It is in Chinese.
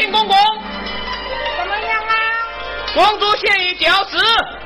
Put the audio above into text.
明公公， 怎么样啊？ 公主现已教旨，